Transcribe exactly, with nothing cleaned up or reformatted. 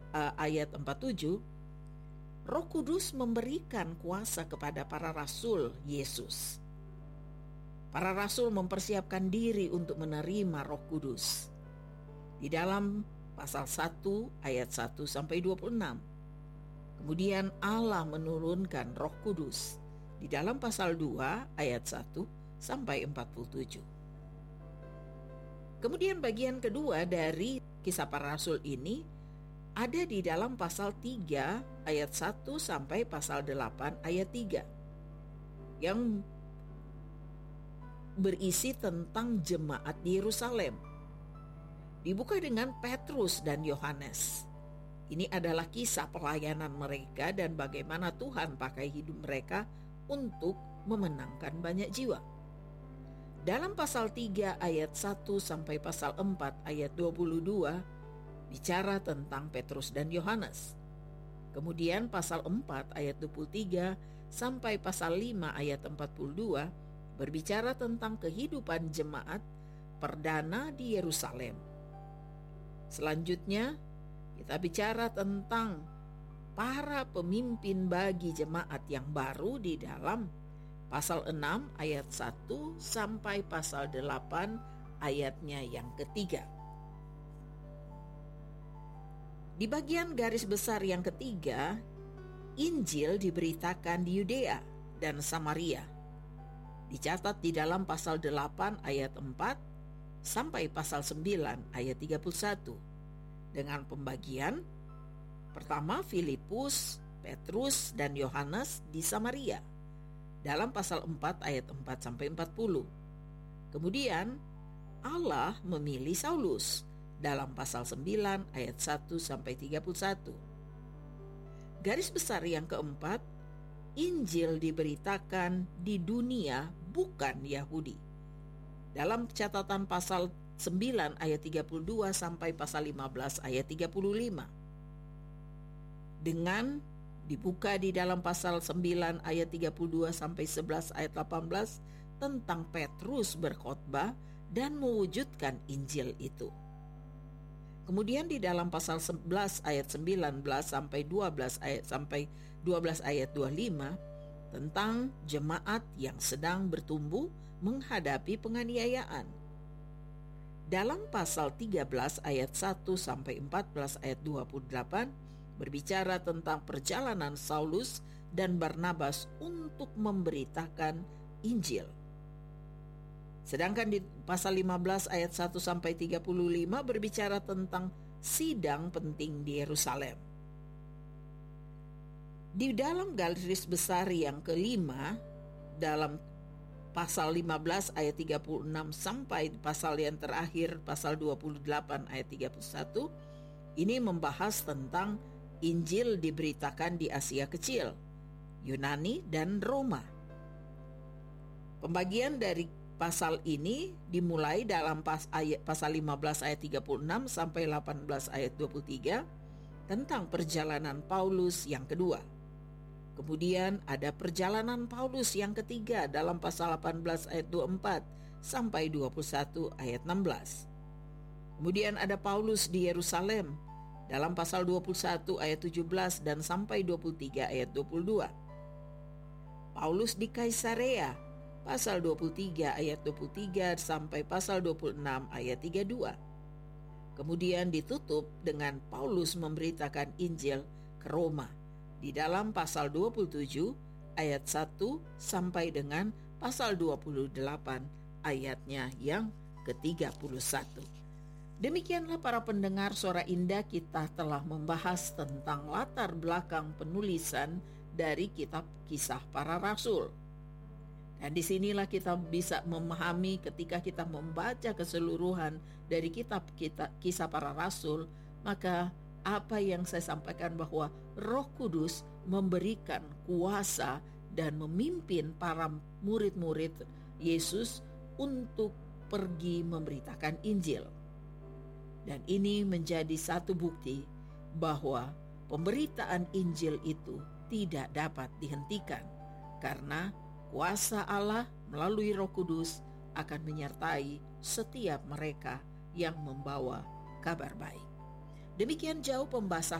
uh, ayat empat puluh tujuh, Roh Kudus memberikan kuasa kepada para rasul Yesus. Para rasul mempersiapkan diri untuk menerima Roh Kudus. Di dalam pasal satu ayat satu sampai dua puluh enam. Kemudian Allah menurunkan Roh Kudus di dalam pasal dua ayat satu sampai empat puluh tujuh. Kemudian bagian kedua dari Kisah Para Rasul ini ada di dalam pasal tiga ayat satu sampai pasal delapan ayat tiga. Yang berisi tentang jemaat di Yerusalem. Dibuka dengan Petrus dan Yohanes. Ini adalah kisah pelayanan mereka dan bagaimana Tuhan pakai hidup mereka untuk memenangkan banyak jiwa. Dalam pasal tiga ayat satu sampai pasal empat ayat dua puluh dua bicara tentang Petrus dan Yohanes. Kemudian pasal empat ayat dua puluh tiga sampai pasal lima ayat empat puluh dua berbicara tentang kehidupan jemaat perdana di Yerusalem. Selanjutnya, kita bicara tentang para pemimpin bagi jemaat yang baru di dalam pasal enam ayat satu sampai pasal delapan ayatnya yang ketiga. Di bagian garis besar yang ketiga, Injil diberitakan di Yudea dan Samaria. Dicatat di dalam pasal delapan ayat empat sampai pasal sembilan ayat tiga puluh satu. Dengan pembagian pertama Filipus, Petrus dan Yohanes di Samaria dalam pasal empat ayat empat sampai empat puluh. Kemudian Allah memilih Saulus dalam pasal sembilan ayat satu sampai tiga puluh satu. Garis besar yang keempat, Injil diberitakan di dunia bukan Yahudi. Dalam catatan pasal sembilan ayat tiga puluh dua sampai pasal lima belas ayat tiga puluh lima. Dengan dibuka di dalam pasal sembilan ayat tiga puluh dua sampai sebelas ayat delapan belas tentang Petrus berkhotbah dan mewujudkan Injil itu. Kemudian di dalam pasal sebelas ayat sembilan belas sampai dua belas ayat sampai dua belas ayat dua puluh lima tentang jemaat yang sedang bertumbuh menghadapi penganiayaan. Dalam pasal tiga belas ayat satu sampai empat belas ayat dua puluh delapan berbicara tentang perjalanan Saulus dan Barnabas untuk memberitakan Injil. Sedangkan di pasal lima belas ayat satu sampai tiga puluh lima berbicara tentang sidang penting di Yerusalem. Di dalam garis besar yang kelima, dalam pasal lima belas ayat tiga puluh enam sampai pasal yang terakhir pasal dua puluh delapan ayat tiga puluh satu, ini membahas tentang Injil diberitakan di Asia Kecil, Yunani dan Roma. Pembagian dari pasal ini dimulai dalam pas ayat, pasal lima belas ayat tiga puluh enam sampai delapan belas ayat dua puluh tiga tentang perjalanan Paulus yang kedua. Kemudian ada perjalanan Paulus yang ketiga dalam pasal delapan belas ayat dua puluh empat sampai dua puluh satu ayat enam belas. Kemudian ada Paulus di Yerusalem dalam pasal dua puluh satu ayat tujuh belas dan sampai dua puluh tiga ayat dua puluh dua. Paulus di Kaisarea pasal dua puluh tiga ayat dua puluh tiga sampai pasal dua puluh enam ayat tiga puluh dua. Kemudian ditutup dengan Paulus memberitakan Injil ke Roma di dalam pasal dua puluh tujuh ayat satu sampai dengan pasal dua puluh delapan ayatnya yang ke tiga puluh satu. Demikianlah para pendengar Suara Indah, kita telah membahas tentang latar belakang penulisan dari kitab Kisah Para Rasul. Dan disinilah kita bisa memahami ketika kita membaca keseluruhan dari kitab kita, Kisah Para Rasul, maka apa yang saya sampaikan bahwa Roh Kudus memberikan kuasa dan memimpin para murid-murid Yesus untuk pergi memberitakan Injil. Dan ini menjadi satu bukti bahwa pemberitaan Injil itu tidak dapat dihentikan, karena kuasa Allah melalui Roh Kudus akan menyertai setiap mereka yang membawa kabar baik. Demikian jauh pembahasan